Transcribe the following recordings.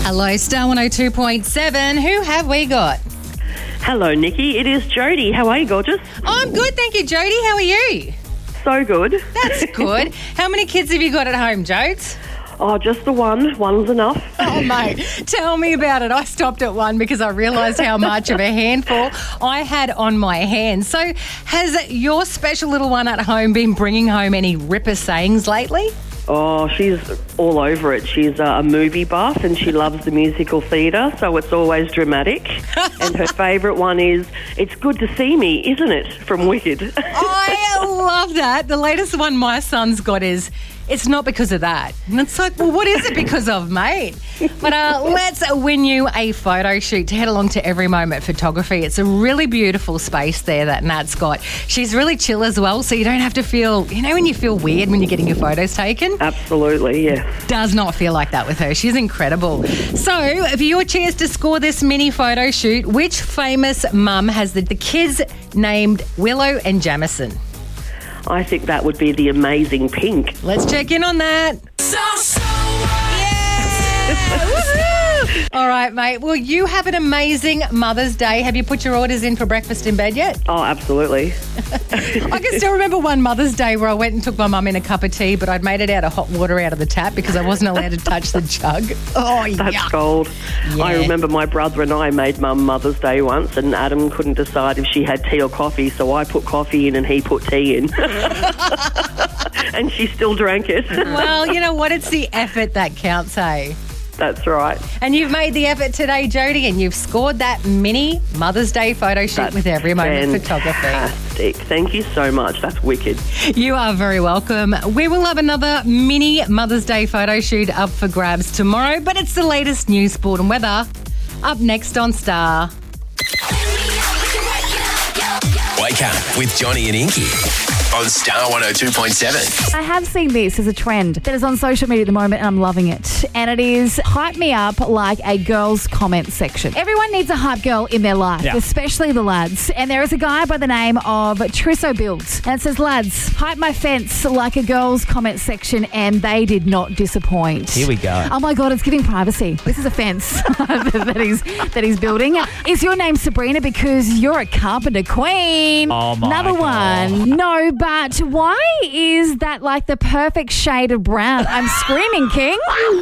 Hello, Star 102.7. Who have we got? Hello, Nikki. It is Jody. How are you, gorgeous? I'm good, thank you, Jody. How are you? So good. That's good. How many kids have you got at home, Jodes? Oh, just the one. One's enough. Oh, mate, tell me about it. I stopped at one because I realised how much of a handful I had on my hands. So has your special little one at home been bringing home any ripper sayings lately? Oh, she's all over it. She's a movie buff and she loves the musical theatre, so it's always dramatic. And her favourite one is, "It's good to see me, isn't it?" from Wicked. I love that. The latest one my son's got is, "It's not because of that." And it's like, well, what is it because of, mate? But let's win you a photo shoot to head along to Every Moment Photography. It's a really beautiful space there that Nat's got. She's really chill as well, so you don't have to feel, you know when you feel weird when you're getting your photos taken? Absolutely, yes. Does not feel like that with her. She's incredible. So, for your chance to score this mini photo shoot, which famous mum has the kids named Willow and Jamison? I think that would be the amazing Pink. Let's check in on that. All right, mate. Well, you have an amazing Mother's Day. Have you put your orders in for breakfast in bed yet? Oh, absolutely. I can still remember one Mother's Day where I went and took my mum in a cup of tea, but I'd made it out of hot water out of the tap because I wasn't allowed to touch the jug. Oh, That's yuck. gold. Yeah. I remember my brother and I made Mum Mother's Day once, and Adam couldn't decide if she had tea or coffee, so I put coffee in and he put tea in. And she still drank it. Well, you know what? It's the effort that counts, hey? That's right. And you've made the effort today, Jody, and you've scored that mini Mother's Day photo shoot with Every Moment Photography. Fantastic. Thank you so much. That's wicked. You are very welcome. We will have another mini Mother's Day photo shoot up for grabs tomorrow, but it's the latest news, sport and weather up next on Star. Wake up with Johnny and Inky on Star 102.7. I have seen this as a trend that is on social media at the moment and I'm loving it. And it is hype me up like a girl's comment section. Everyone needs a hype girl in their life, especially the lads. And there is a guy by the name of Trisso Builds. And it says, "Lads, hype my fence like a girl's comment section," and they did not disappoint. Here we go. Oh my God, it's giving privacy. This is a fence that he's building. Is your name Sabrina because you're a carpenter queen? Oh my Another God. one. No, but why is that like the perfect shade of brown? I'm screaming, King.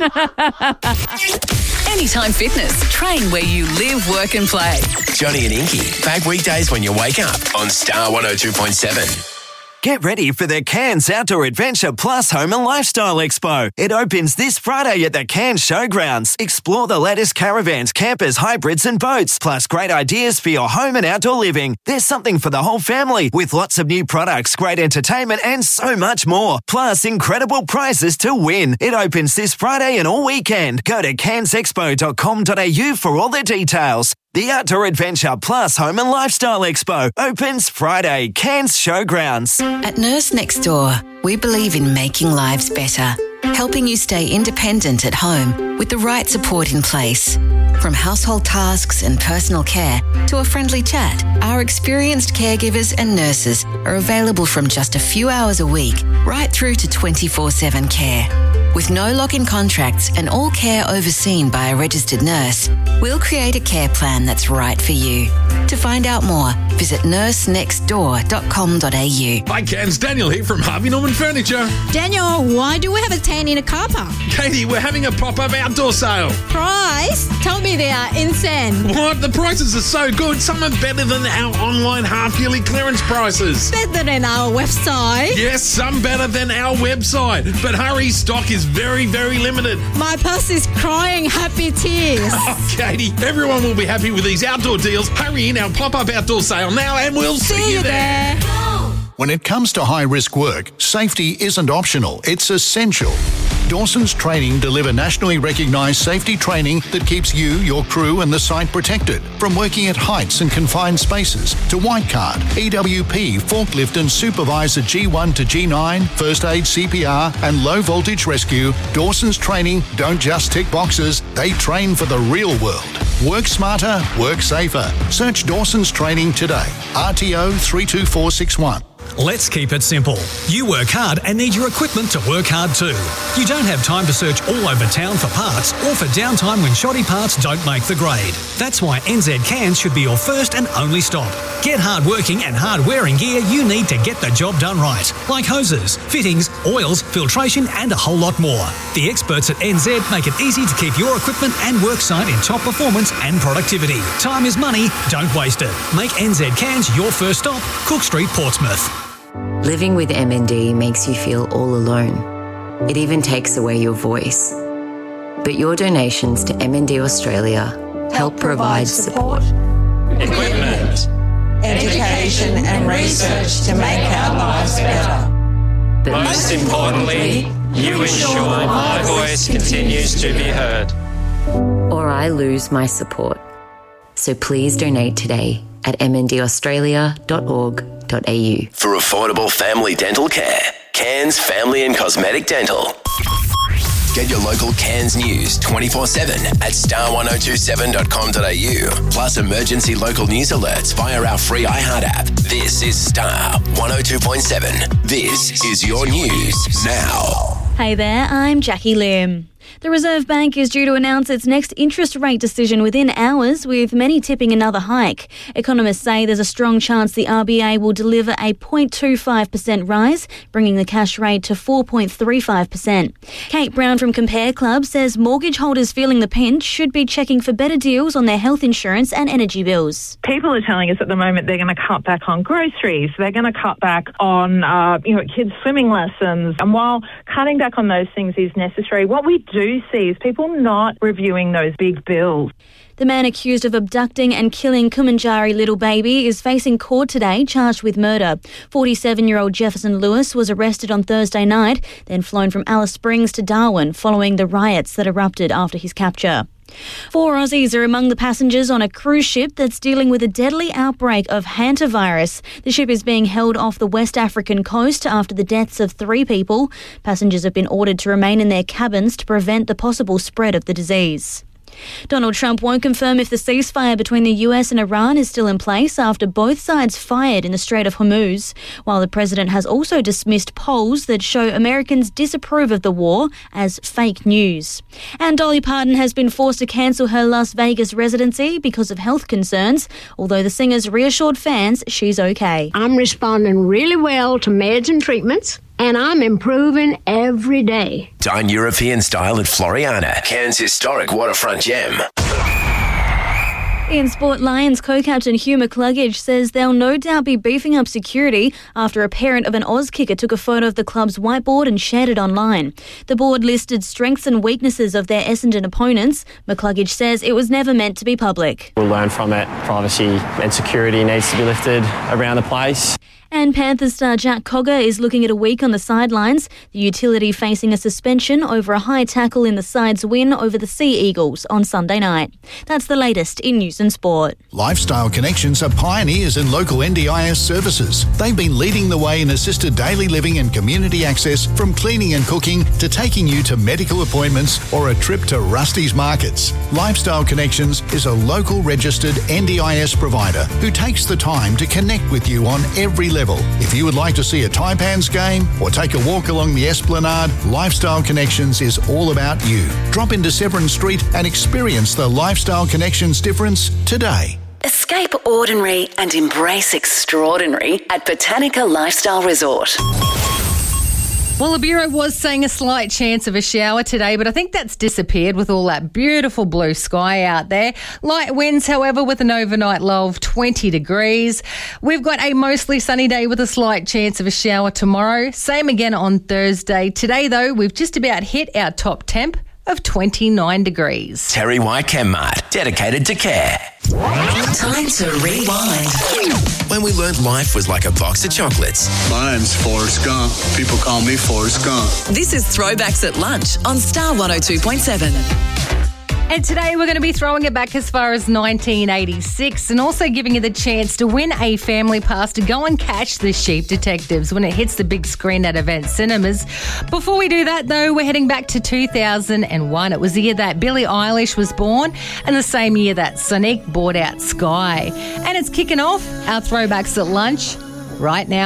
Anytime Fitness. Train where you live, work and play. Johnny and Inky, back weekdays when you wake up on Star 102.7. Get ready for the Cairns Outdoor Adventure Plus Home and Lifestyle Expo. It opens this Friday at the Cairns Showgrounds. Explore the latest caravans, campers, hybrids and boats, plus great ideas for your home and outdoor living. There's something for the whole family with lots of new products, great entertainment and so much more. Plus incredible prizes to win. It opens this Friday and all weekend. Go to cairnsexpo.com.au for all the details. The Outdoor Adventure Plus Home and Lifestyle Expo opens Friday, Cairns Showgrounds. At Nurse Next Door, we believe in making lives better, helping you stay independent at home with the right support in place. From household tasks and personal care to a friendly chat, our experienced caregivers and nurses are available from just a few hours a week right through to 24/7 care. With no lock-in contracts and all care overseen by a registered nurse, we'll create a care plan that's right for you. To find out more, visit nursenextdoor.com.au. Hi, Cairns. Daniel here from Harvey Norman Furniture. Daniel, why do we have a tent in a car park? Katie, we're having a pop-up outdoor sale. Price? Tell me they are insane. What? The prices are so good. Some are better than our online half-yearly clearance prices. Better than our website. Yes, some better than our website. But hurry, stock is very, very limited. My purse is crying happy tears. Oh, Katie, everyone will be happy with these outdoor deals. Hurry in our pop-up outdoor sale now and we'll see you there. When it comes to high-risk work, safety isn't optional, it's essential. Dawson's Training deliver nationally recognised safety training that keeps you, your crew and the site protected. From working at heights and confined spaces to white card, EWP, forklift and supervisor G1 to G9, first aid, CPR and low voltage rescue, Dawson's Training don't just tick boxes, they train for the real world. Work smarter, work safer. Search Dawson's Training today. RTO 32461. Let's keep it simple. You work hard and need your equipment to work hard too. You don't have time to search all over town for parts or for downtime when shoddy parts don't make the grade. That's why NZ Cans should be your first and only stop. Get hard-working and hard-wearing gear you need to get the job done right, like hoses, fittings, oils, filtration and a whole lot more. The experts at NZ make it easy to keep your equipment and worksite in top performance and productivity. Time is money, don't waste it. Make NZ Cans your first stop, Cook Street, Portsmouth. Living with MND makes you feel all alone. It even takes away your voice. But your donations to MND Australia help provide support, equipment, education and research to make our lives better. But most importantly, you ensure my voice continues to be heard. Or I lose my support. So please donate today at mndaustralia.org.au. For affordable family dental care, Cairns Family and Cosmetic Dental. Get your local Cairns news 24/7 at star1027.com.au. Plus emergency local news alerts via our free iHeart app. This is Star 102.7. This is your news now. Hey there, I'm Jackie Lim. The Reserve Bank is due to announce its next interest rate decision within hours, with many tipping another hike. Economists say there's a strong chance the RBA will deliver a 0.25% rise, bringing the cash rate to 4.35%. Kate Brown from Compare Club says mortgage holders feeling the pinch should be checking for better deals on their health insurance and energy bills. People are telling us at the moment they're going to cut back on groceries, they're going to cut back on kids' swimming lessons. And while cutting back on those things is necessary, what we do see is people not reviewing those big bills. The man accused of abducting and killing Kumanjari little baby is facing court today, charged with murder. 47-year-old Jefferson Lewis was arrested on Thursday night, then flown from Alice Springs to Darwin following the riots that erupted after his capture. 4 Aussies are among the passengers on a cruise ship that's dealing with a deadly outbreak of hantavirus. The ship is being held off the West African coast after the deaths of 3 people. Passengers have been ordered to remain in their cabins to prevent the possible spread of the disease. Donald Trump won't confirm if the ceasefire between the US and Iran is still in place after both sides fired in the Strait of Hormuz, while the president has also dismissed polls that show Americans disapprove of the war as fake news. And Dolly Parton has been forced to cancel her Las Vegas residency because of health concerns, although the singer's reassured fans she's okay. I'm responding really well to meds and treatments, and I'm improving every day. Dine European style at Floriana, Cairns' historic waterfront gem. In sport, Lions co-captain Hugh McCluggage says they'll no doubt be beefing up security after a parent of an Oz kicker took a photo of the club's whiteboard and shared it online. The board listed strengths and weaknesses of their Essendon opponents. McCluggage says it was never meant to be public. We'll learn from it. Privacy and security needs to be lifted around the place. And Panthers star Jack Cogger is looking at a week on the sidelines, the utility facing a suspension over a high tackle in the side's win over the Sea Eagles on Sunday night. That's the latest in news and sport. Lifestyle Connections are pioneers in local NDIS services. They've been leading the way in assisted daily living and community access, from cleaning and cooking to taking you to medical appointments or a trip to Rusty's Markets. Lifestyle Connections is a local registered NDIS provider who takes the time to connect with you on every level. If you would like to see a Taipans game or take a walk along the Esplanade, Lifestyle Connections is all about you. Drop into Severn Street and experience the Lifestyle Connections difference today. Escape ordinary and embrace extraordinary at Botanica Lifestyle Resort. Well, the Bureau was saying a slight chance of a shower today, but I think that's disappeared with all that beautiful blue sky out there. Light winds, however, with an overnight low of 20 degrees. We've got a mostly sunny day with a slight chance of a shower tomorrow. Same again on Thursday. Today, though, we've just about hit our top temp of 29 degrees. Terry White Chemmart, dedicated to care. Time to rewind. When we learned life was like a box of chocolates. My name's Forrest Gump. People call me Forrest Gump. This is Throwbacks at Lunch on Star 102.7. And today we're going to be throwing it back as far as 1986 and also giving you the chance to win a family pass to go and catch the Sheep Detectives when it hits the big screen at Event Cinemas. Before we do that, though, we're heading back to 2001. It was the year that Billie Eilish was born and the same year that Sonic bought out Sky. And it's kicking off our Throwbacks at Lunch right now.